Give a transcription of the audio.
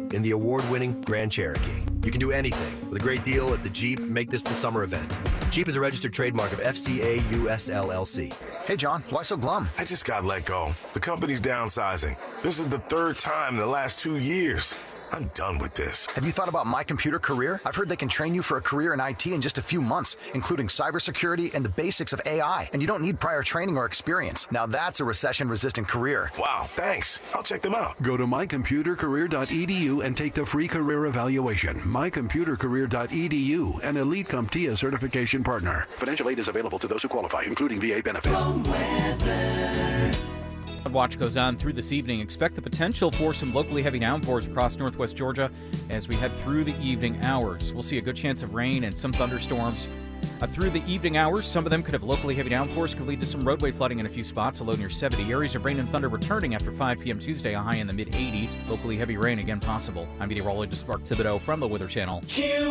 in the award-winning Grand Cherokee. You can do anything with a great deal at the Jeep Make This the Summer event. Jeep is a registered trademark of FCA US LLC. Hey, John, why so glum? I just got let go. The company's downsizing. This is the third time in the last 2 years. I'm done with this. Have you thought about My Computer Career? I've heard they can train you for a career in IT in just a few months, including cybersecurity and the basics of AI. And you don't need prior training or experience. Now that's a recession-resistant career. Wow, thanks. I'll check them out. Go to mycomputercareer.edu and take the free career evaluation. mycomputercareer.edu, an Elite CompTIA certification partner. Financial aid is available to those who qualify, including VA benefits. Watch goes on through this evening. Expect the potential for some locally heavy downpours across northwest Georgia as we head through the evening hours. We'll see a good chance of rain and some thunderstorms. Through the evening hours, some of them could have locally heavy downpours, could lead to some roadway flooding in a few spots, a low near 70. Areas of rain and thunder returning after 5 p.m. Tuesday, a high in the mid-80s. Locally heavy rain again possible. I'm meteorologist Mark Thibodeau from the Weather Channel.